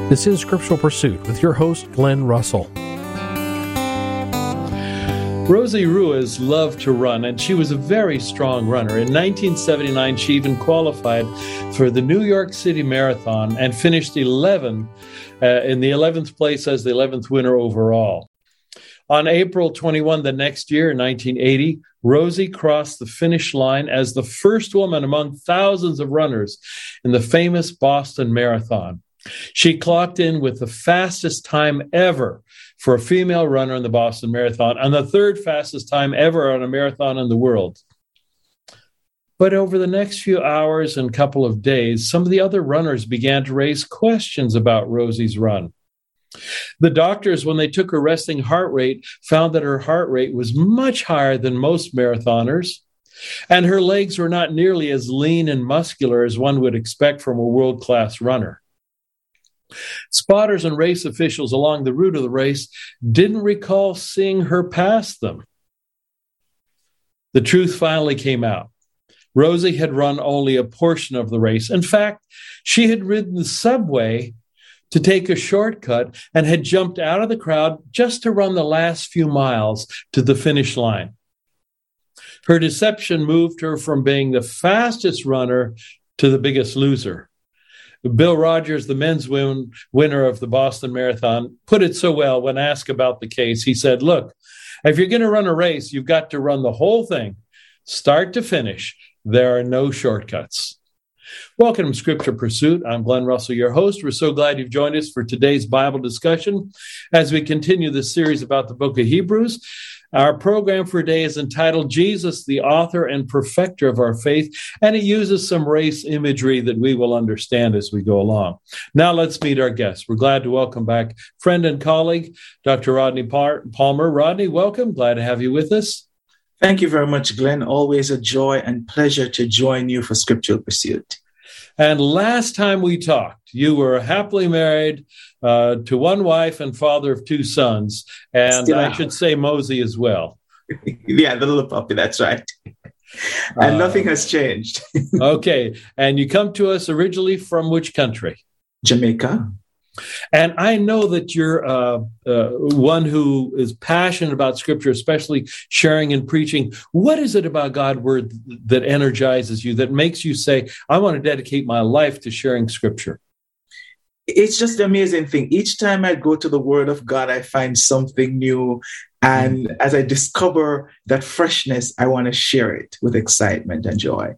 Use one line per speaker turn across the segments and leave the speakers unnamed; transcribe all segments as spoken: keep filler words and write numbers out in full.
This is Scriptural Pursuit with your host, Glenn Russell.
Rosie Ruiz loved to run, and she was a very strong runner. In nineteen seventy-nine, she even qualified for the New York City Marathon and finished eleventh, uh, in the eleventh place as the eleventh winner overall. On April twenty-first the next year, in nineteen eighty, Rosie crossed the finish line as the first woman among thousands of runners in the famous Boston Marathon. She clocked in with the fastest time ever for a female runner in the Boston Marathon and the third fastest time ever on a marathon in the world. But over the next few hours and couple of days, some of the other runners began to raise questions about Rosie's run. The doctors, when they took her resting heart rate, found that her heart rate was much higher than most marathoners, and her legs were not nearly as lean and muscular as one would expect from a world-class runner. Spotters and race officials along the route of the race didn't recall seeing her pass them. The truth finally came out. Rosie had run only a portion of the race. In fact, she had ridden the subway to take a shortcut and had jumped out of the crowd just to run the last few miles to the finish line. Her deception moved her from being the fastest runner to the biggest loser. Bill Rogers, the men's win- winner of the Boston Marathon, put it so well when asked about the case. He said, look, if you're going to run a race, you've got to run the whole thing, start to finish. There are no shortcuts. Welcome to Scripture Pursuit. I'm Glenn Russell, your host. We're so glad you've joined us for today's Bible discussion as we continue this series about the book of Hebrews. Our program for today is entitled Jesus, the Author and Perfecter of Our Faith, and it uses some race imagery that we will understand as we go along. Now let's meet our guests. We're glad to welcome back friend and colleague, Doctor Rodney Palmer. Rodney, welcome. Glad to have you with us.
Thank you very much, Glenn. Always a joy and pleasure to join you for Scriptural Pursuit.
And last time we talked, you were happily married uh, to one wife and father of two sons. And Still I out. should say Mosey as well.
Yeah, the little puppy, that's right. And uh, nothing has changed.
Okay. And you come to us originally from which country?
Jamaica.
And I know that you're uh, uh, one who is passionate about Scripture, especially sharing and preaching. What is it about God's Word that energizes you, that makes you say, I want to dedicate my life to sharing Scripture?
It's just an amazing thing. Each time I go to the Word of God, I find something new. And mm. as I discover that freshness, I want to share it with excitement and joy.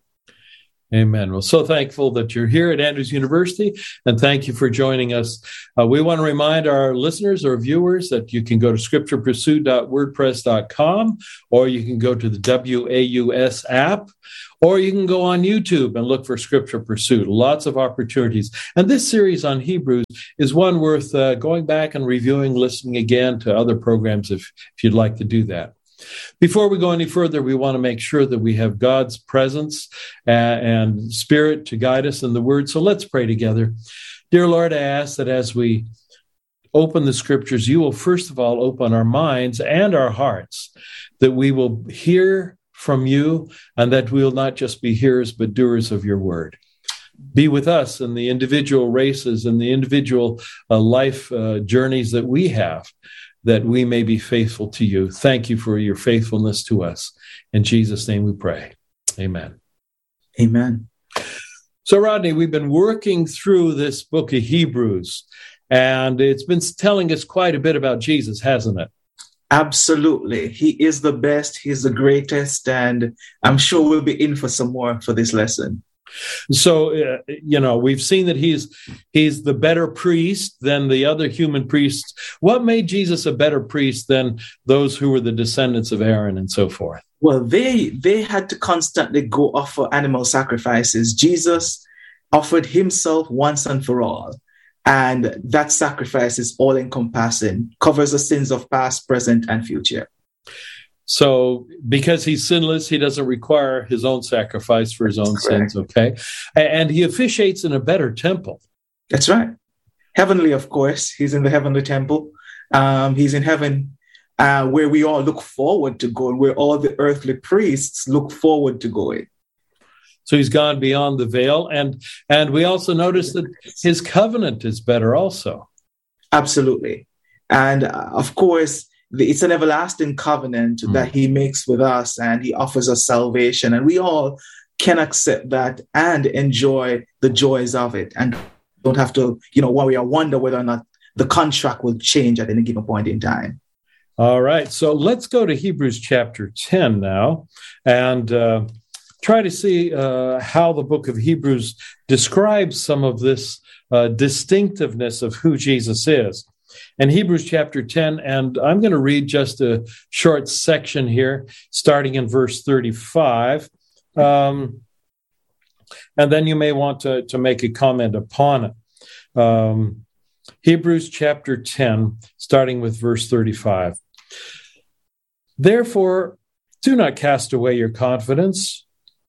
Amen. Well, so thankful that you're here at Andrews University, and thank you for joining us. Uh, we want to remind our listeners or viewers that you can go to scripture pursuit dot wordpress dot com, or you can go to the W A U S app, or you can go on YouTube and look for Scripture Pursuit. Lots of opportunities. And this series on Hebrews is one worth uh, going back and reviewing, listening again to other programs if, if you'd like to do that. Before we go any further, we want to make sure that we have God's presence and Spirit to guide us in the Word. So let's pray together. Dear Lord, I ask that as we open the Scriptures, you will first of all open our minds and our hearts, that we will hear from you and that we will not just be hearers but doers of your Word. Be with us in the individual races and the individual uh, life uh, journeys that we have, that we may be faithful to you. Thank you for your faithfulness to us. In Jesus' name we pray. Amen.
Amen.
So, Rodney, we've been working through this book of Hebrews, and it's been telling us quite a bit about Jesus, hasn't it?
Absolutely. He is the best. He's the greatest. And I'm sure we'll be in for some more for this lesson.
So, uh, you know, we've seen that he's he's the better priest than the other human priests. What made Jesus a better priest than those who were the descendants of Aaron and so forth?
Well, they they had to constantly go offer animal sacrifices. Jesus offered himself once and for all. And that sacrifice is all-encompassing, covers the sins of past, present, and future.
So because he's sinless, he doesn't require his own sacrifice for his own
That's correct.
sins, okay? And he officiates in a better temple.
That's right. Heavenly, of course. He's in the heavenly temple. Um, he's in heaven uh, where we all look forward to going, where all the earthly priests look forward to going.
So he's gone beyond the veil. And, and we also notice that his covenant is better also.
Absolutely. And uh, of course, the, it's an everlasting covenant mm. that he makes with us, and he offers us salvation. And we all can accept that and enjoy the joys of it, and don't have to, you know, worry or wonder whether or not the contract will change at any given point in time.
All right. So let's go to Hebrews chapter ten now and uh, try to see uh, how the book of Hebrews describes some of this uh, distinctiveness of who Jesus is. And Hebrews chapter ten, and I'm going to read just a short section here, starting in verse thirty-five. Um, and then you may want to, to make a comment upon it. Um, Hebrews chapter ten, starting with verse thirty-five. Therefore, do not cast away your confidence,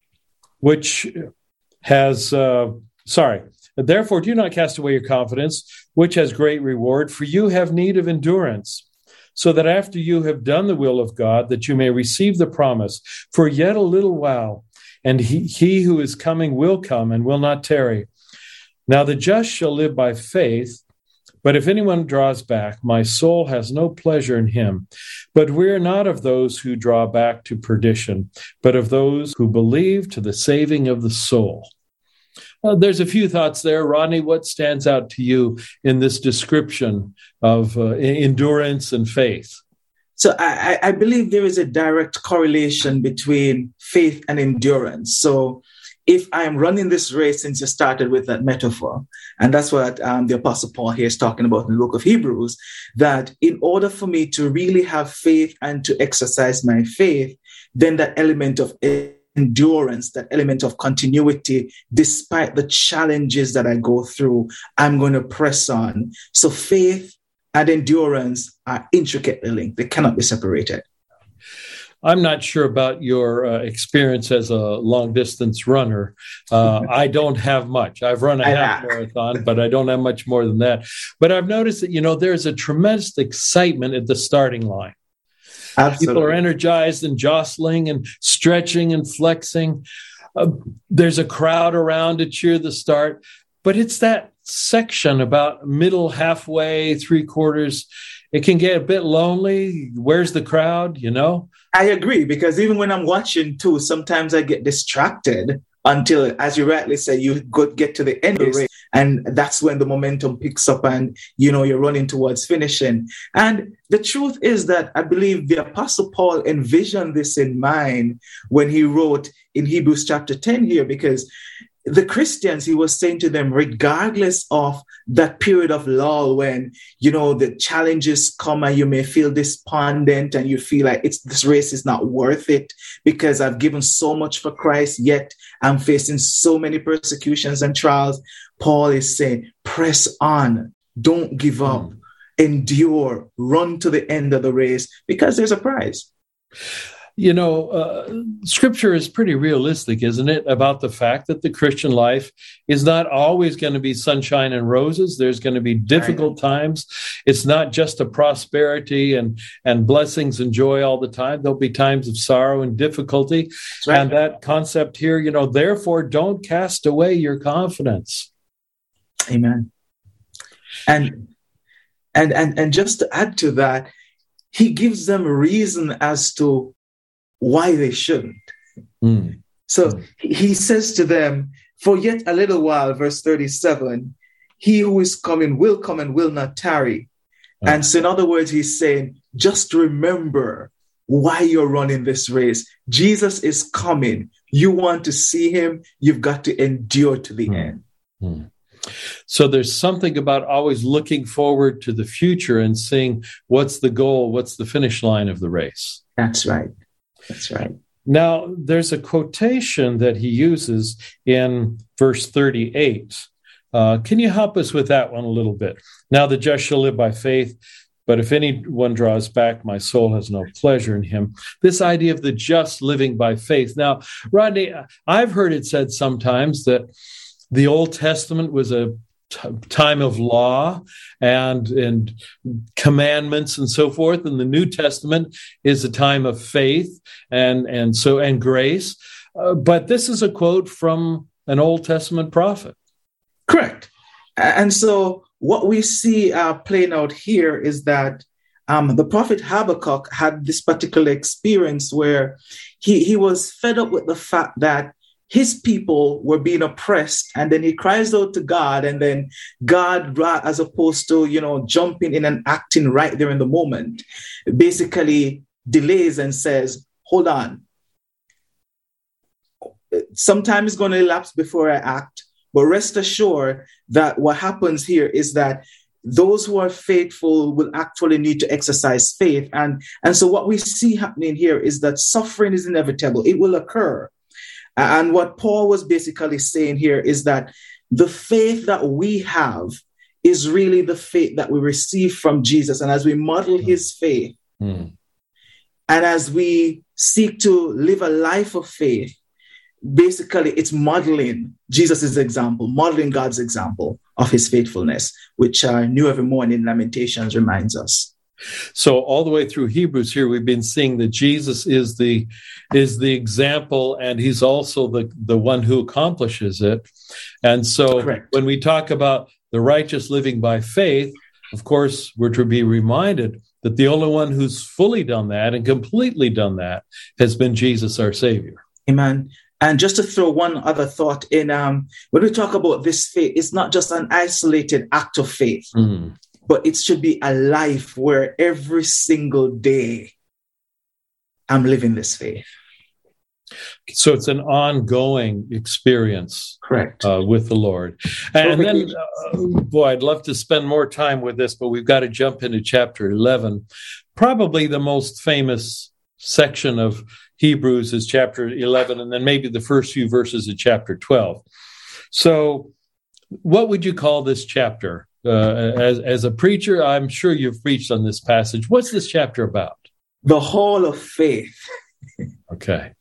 which has, uh, sorry, therefore do not cast away your confidence, which has great reward, for you have need of endurance, so that after you have done the will of God, that you may receive the promise. For yet a little while, and he, he who is coming will come and will not tarry. Now the just shall live by faith, but if anyone draws back, my soul has no pleasure in him. But we are not of those who draw back to perdition, but of those who believe to the saving of the soul. Uh, there's a few thoughts there. Rodney, what stands out to you in this description of uh, endurance and faith?
So I, I believe there is a direct correlation between faith and endurance. So if I'm running this race, since you started with that metaphor, and that's what um, the Apostle Paul here is talking about in the book of Hebrews, that in order for me to really have faith and to exercise my faith, then that element of endurance, that element of continuity, despite the challenges that I go through, I'm going to press on. So faith and endurance are intricately linked. They cannot be separated.
I'm not sure about your uh, experience as a long-distance runner. Uh, I don't have much. I've run a half marathon, but I don't have much more than that. But I've noticed that, you know, there's a tremendous excitement at the starting line. Absolutely. People are energized and jostling and stretching and flexing. Uh, there's a crowd around to cheer the start. But it's that section about middle, halfway, three quarters. It can get a bit lonely. Where's the crowd, you know?
I agree, because even when I'm watching too, sometimes I get distracted until, as you rightly say, you go, get to the end of the race. And that's when the momentum picks up and, you know, you're running towards finishing. And the truth is that I believe the Apostle Paul envisioned this in mind when he wrote in Hebrews chapter ten here, because the Christians, he was saying to them, regardless of that period of lull when, you know, the challenges come and you may feel despondent and you feel like it's this race is not worth it because I've given so much for Christ, yet I'm facing so many persecutions and trials. Paul is saying, press on, don't give up, mm. endure, run to the end of the race because there's a prize.
You know, uh, Scripture is pretty realistic, isn't it, about the fact that the Christian life is not always going to be sunshine and roses. There's going to be difficult right. times. It's not just a prosperity and, and blessings and joy all the time. There'll be times of sorrow and difficulty. Right. And that concept here, you know, therefore, don't cast away your confidence.
Amen. And and and and just to add to that, he gives them a reason as to why they shouldn't. Mm. So mm. he says to them, for yet a little while, verse thirty-seven, he who is coming will come and will not tarry. Mm. And so in other words, he's saying, just remember why you're running this race. Jesus is coming. You want to see him, you've got to endure to the mm. end.
Mm. So there's something about always looking forward to the future and seeing what's the goal, what's the finish line of the race.
That's right. That's right.
Now, there's a quotation that he uses in verse thirty-eight. Uh, can you help us with that one a little bit? Now, the just shall live by faith, but if anyone draws back, my soul has no pleasure in him. This idea of the just living by faith. Now, Rodney, I've heard it said sometimes that the Old Testament was a t- time of law and and commandments and so forth, and the New Testament is a time of faith and and so and grace. Uh, but this is a quote from an Old Testament prophet.
Correct. And so what we see uh, playing out here is that um, the prophet Habakkuk had this particular experience where he, he was fed up with the fact that his people were being oppressed, and then he cries out to God, and then God, as opposed to, you know, jumping in and acting right there in the moment, basically delays and says, hold on. Sometime is going to elapse before I act, but rest assured that what happens here is that those who are faithful will actually need to exercise faith. And, and so what we see happening here is that suffering is inevitable. It will occur. And what Paul was basically saying here is that the faith that we have is really the faith that we receive from Jesus. And as we model his faith, mm. and as we seek to live a life of faith, basically it's modeling Jesus' example, modeling God's example of his faithfulness, which uh, New Every Morning Lamentations reminds us.
So all the way through Hebrews here, we've been seeing that Jesus is the is the example, and he's also the, the one who accomplishes it. And so Correct. When we talk about the righteous living by faith, of course, we're to be reminded that the only one who's fully done that and completely done that has been Jesus, our Savior.
Amen. And just to throw one other thought in, um, when we talk about this faith, it's not just an isolated act of faith. Mm. But it should be a life where every single day I'm living this faith.
So it's an ongoing experience.
Correct.
Uh, with the Lord. And then, uh, boy, I'd love to spend more time with this, but we've got to jump into chapter eleven. Probably the most famous section of Hebrews is chapter eleven, and then maybe the first few verses of chapter twelve. So what would you call this chapter? Uh, as, as a preacher, I'm sure you've preached on this passage. What's this chapter about?
The hall of faith.
Okay.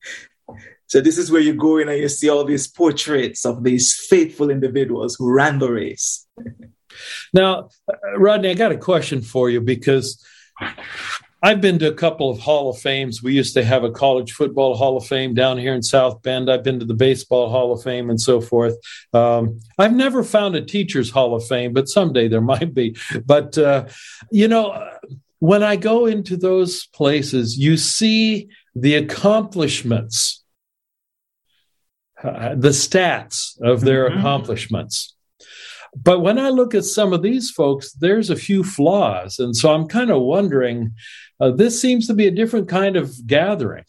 So this is where you go in and you see all these portraits of these faithful individuals who ran the race.
Now, Rodney, I got a question for you, because I've been to a couple of Hall of Fames. We used to have a college football Hall of Fame down here in South Bend. I've been to the Baseball Hall of Fame and so forth. Um, I've never found a Teachers Hall of Fame, but someday there might be. But, uh, you know, when I go into those places, you see the accomplishments, uh, the stats of their mm-hmm. accomplishments. But when I look at some of these folks, there's a few flaws. And so I'm kind of wondering, uh, this seems to be a different kind of gathering.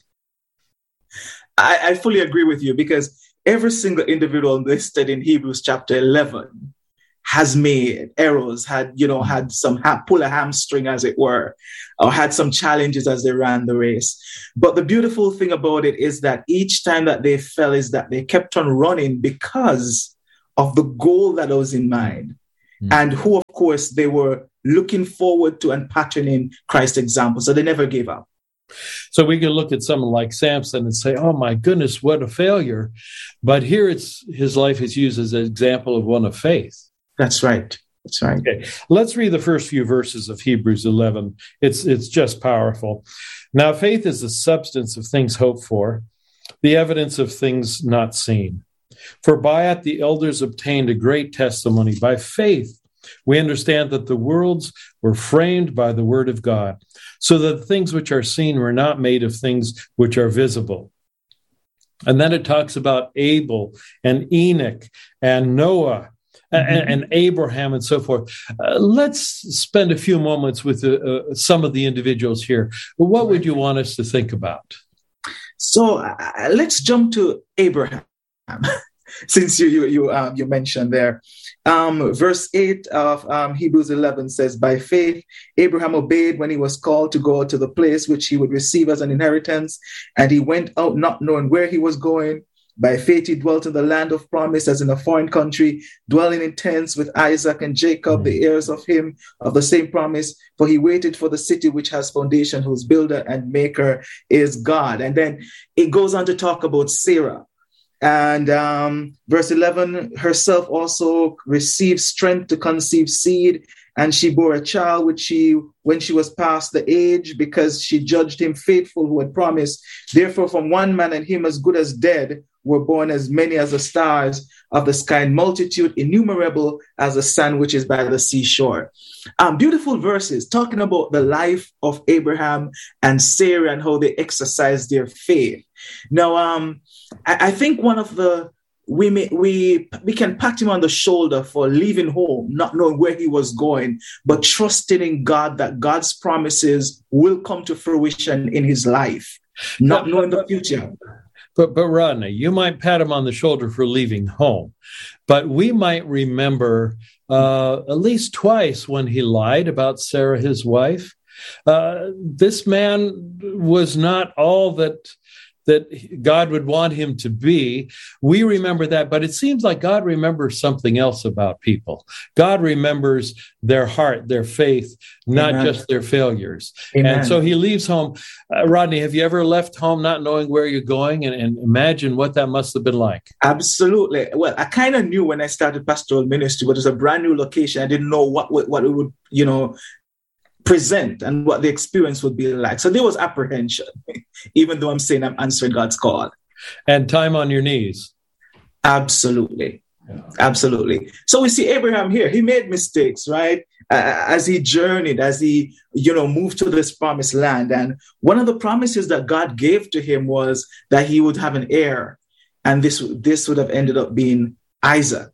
I, I fully agree with you, because every single individual listed in Hebrews chapter eleven has made errors, had, you know, had some, ha- pull a hamstring, as it were, or had some challenges as they ran the race. But the beautiful thing about it is that each time that they fell is that they kept on running because of the goal that was in mind, mm. and who, of course, they were looking forward to and patterning Christ's example. So they never gave up.
So we can look at someone like Samson and say, oh, my goodness, what a failure. But here it's his life is used as an example of one of faith.
That's right. That's right.
Okay. Let's read the first few verses of Hebrews eleven. It's, it's just powerful. Now, faith is the substance of things hoped for, the evidence of things not seen. For by it the elders obtained a great testimony. By faith we understand that the worlds were framed by the word of God, so that the things which are seen were not made of things which are visible. And then it talks about Abel and Enoch and Noah mm-hmm. and, and Abraham and so forth. Uh, let's spend a few moments with uh, uh, some of the individuals here. What would you want us to think about?
So uh, let's jump to Abraham. Since you you you, um, you mentioned there, um, verse eight of um, Hebrews eleven says, "By faith Abraham obeyed when he was called to go to the place which he would receive as an inheritance, and he went out not knowing where he was going. By faith he dwelt in the land of promise, as in a foreign country, dwelling in tents with Isaac and Jacob, the heirs of him of the same promise. For he waited for the city which has foundation, whose builder and maker is God." And then it goes on to talk about Sarah. And um, verse eleven, herself also received strength to conceive seed, and she bore a child which she, when she was past the age, because she judged him faithful who had promised. Therefore, from one man and him as good as dead were born as many as the stars of the sky, and multitude innumerable as the sand which is by the seashore. Um, beautiful verses talking about the life of Abraham and Sarah and how they exercised their faith. Now, um, I, I think one of the We may, we we can pat him on the shoulder for leaving home, not knowing where he was going, but trusting in God that God's promises will come to fruition in his life, not but, knowing the future.
But, but Rodney, you might pat him on the shoulder for leaving home, but we might remember uh, at least twice when he lied about Sarah, his wife. Uh, this man was not all that that God would want him to be. We remember that, but it seems like God remembers something else about people. God remembers their heart, their faith, not Amen. Just their failures. Amen. And so he leaves home. Uh, Rodney, have you ever left home not knowing where you're going? And, and imagine what that must have been like.
Absolutely. Well, I kind of knew when I started pastoral ministry, but it was a brand new location. I didn't know what, what, what it would, you know, present and what the experience would be like. So there was apprehension, even though I'm saying I'm answering God's call.
And time on your knees.
Absolutely. Yeah. Absolutely. So we see Abraham here. He made mistakes, right? Uh, as he journeyed, as he, you know, moved to this promised land. And one of the promises that God gave to him was that he would have an heir. And this, this would have ended up being Isaac.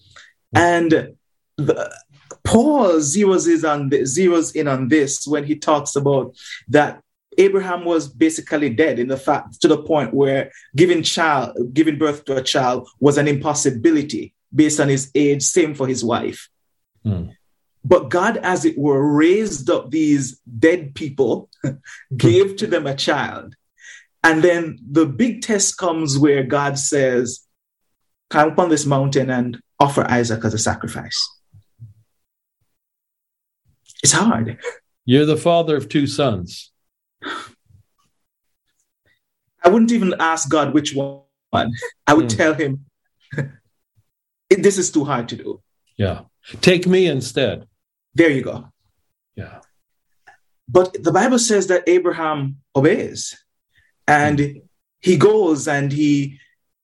And the, Paul zeroes in, on the, zeroes in on this when he talks about that Abraham was basically dead in the fact to the point where giving child, giving birth to a child was an impossibility based on his age. Same for his wife. Hmm. But God, as it were, raised up these dead people, gave to them a child. And then the big test comes where God says, "Come up on this mountain and offer Isaac as a sacrifice." It's hard.
You're the father of two sons.
I wouldn't even ask God which one. I would mm. tell him, this is too hard to do.
Yeah. Take me instead.
There you go.
Yeah.
But the Bible says that Abraham obeys. And mm. he goes and he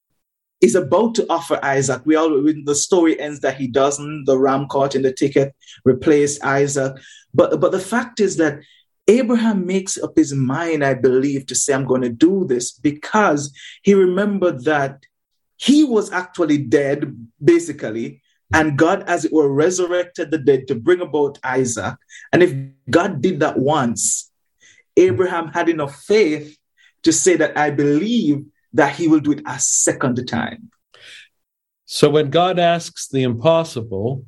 is about to offer Isaac. We all, the story ends that he doesn't. The ram caught in the thicket replaced Isaac. But, but the fact is that Abraham makes up his mind, I believe, to say, I'm going to do this because he remembered that he was actually dead, basically, and God, as it were, resurrected the dead to bring about Isaac. And if God did that once, Abraham had enough faith to say that I believe that he will do it a second time.
So when God asks the impossible,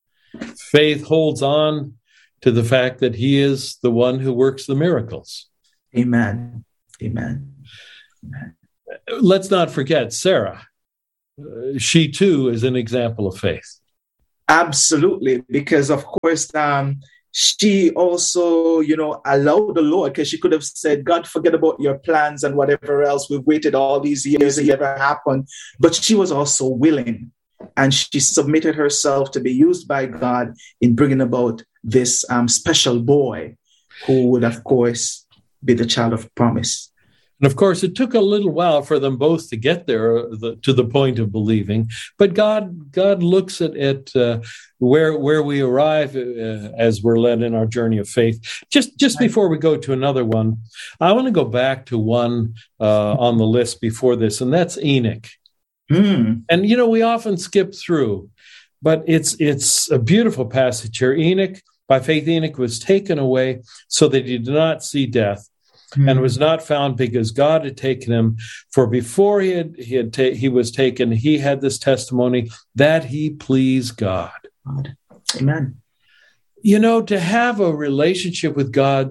faith holds on to the fact that he is the one who works the miracles.
Amen. Amen. Amen.
Let's not forget Sarah. Uh, she too is an example of faith.
Absolutely, because of course, um, she also, you know, allowed the Lord, because she could have said, God, forget about your plans and whatever else. We've waited all these years, it never happened. But she was also willing, and she submitted herself to be used by God in bringing about this um, special boy who would, of course, be the child of promise.
And of course, it took a little while for them both to get there uh, the, to the point of believing. But God, God looks at, at uh, where where we arrive uh, as we're led in our journey of faith. Just just before we go to another one, I want to go back to one uh, on the list before this, and that's Enoch.
Mm.
And you know, we often skip through, but it's it's a beautiful passage here. Enoch, by faith, Enoch was taken away so that he did not see death. Mm-hmm. And was not found because God had taken him. For before he had he had ta- he was taken, he had this testimony that he pleased God.
Amen.
You know, to have a relationship with God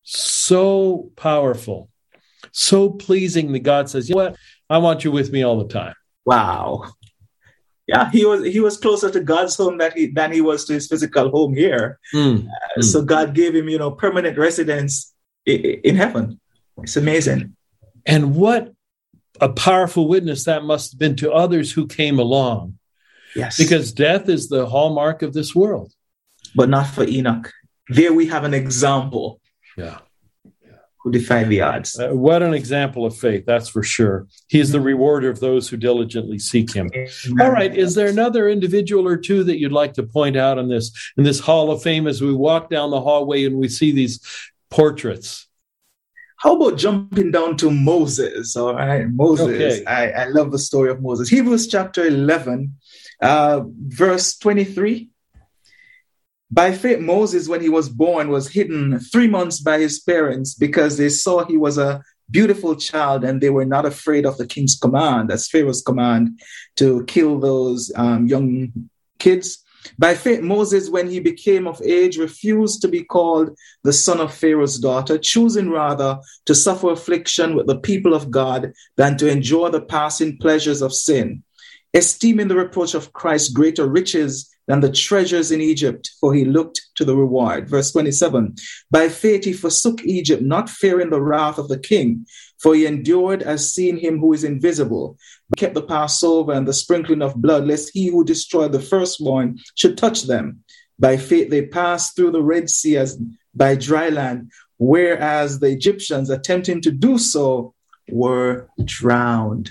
so powerful, so pleasing that God says, "You know what? I want you with me all the time."
Wow. Yeah, he was he was closer to God's home than he than he was to his physical home here. Mm. Uh, mm. So God gave him, you know, permanent residence in heaven. It's amazing.
And what a powerful witness that must have been to others who came along.
Yes.
Because death is the hallmark of this world.
but not for Enoch. There we have an example.
Yeah.
Who defied the odds.
Uh, what an example of faith, that's for sure. He is the rewarder of those who diligently seek him. All right, is there another individual or two that you'd like to point out in this in this Hall of Fame as we walk down the hallway and we see these portraits?
How about jumping down to Moses? All right, Moses.
Okay.
I, I love the story of Moses. Hebrews chapter eleven, uh, verse twenty-three. By faith, Moses, when he was born, was hidden three months by his parents because they saw he was a beautiful child and they were not afraid of the king's command, that's Pharaoh's command, to kill those um, young kids. By faith, Moses, when he became of age, refused to be called the son of Pharaoh's daughter, choosing rather to suffer affliction with the people of God than to enjoy the passing pleasures of sin, esteeming the reproach of Christ greater riches than the treasures in Egypt, for he looked to the reward. Verse twenty-seven, by faith he forsook Egypt, not fearing the wrath of the king, for he endured as seeing him who is invisible, but kept the Passover and the sprinkling of blood, lest he who destroyed the firstborn should touch them. By faith they passed through the Red Sea as by dry land, whereas the Egyptians, attempting to do so, were drowned.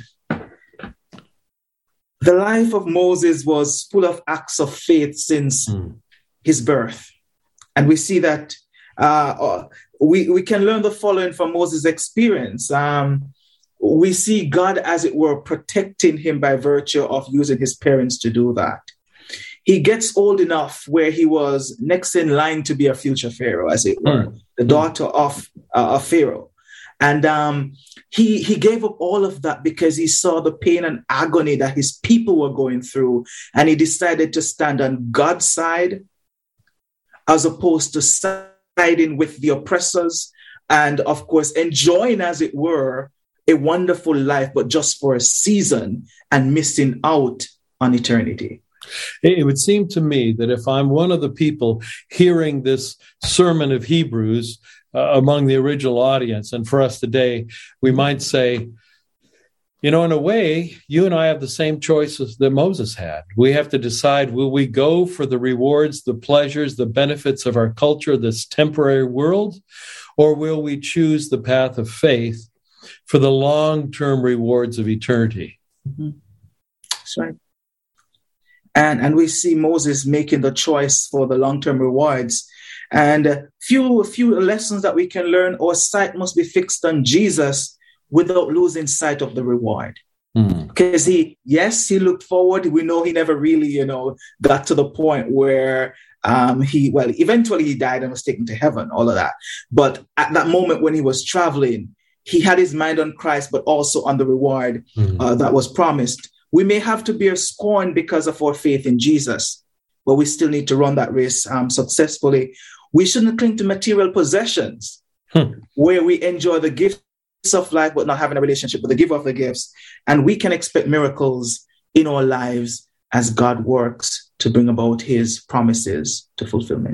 The life of Moses was full of acts of faith since mm. his birth. And we see that uh, we, we can learn the following from Moses' experience. Um, we see God, as it were, protecting him by virtue of using his parents to do that. He gets old enough where he was next in line to be a future Pharaoh, as it were, mm. the daughter of, uh, of Pharaoh. And um, he, he gave up all of that because he saw the pain and agony that his people were going through. And he decided to stand on God's side as opposed to siding with the oppressors and, of course, enjoying, as it were, a wonderful life, but just for a season and missing out on eternity.
It would seem to me that if I'm one of the people hearing this sermon of Hebrews, Uh, among the original audience, and for us today, we might say, you know, in a way, you and I have the same choices that Moses had. We have to decide, will we go for the rewards, the pleasures, the benefits of our culture, this temporary world, or will we choose the path of faith for the long-term rewards of eternity?
Mm-hmm. That's right. And, and we see Moses making the choice for the long-term rewards. And a few, a few lessons that we can learn. Our sight must be fixed on Jesus without losing sight of the reward. Mm. Because he, yes, he looked forward. We know he never really, you know, got to the point where um, he, well, eventually he died and was taken to heaven, all of that. But at that moment when he was traveling, he had his mind on Christ, but also on the reward mm. uh, that was promised. We may have to bear scorn because of our faith in Jesus, but we still need to run that race um, successfully. We shouldn't cling to material possessions hmm. where we enjoy the gifts of life, but not having a relationship with the giver of the gifts. And we can expect miracles in our lives as God works to bring about his promises to fulfillment.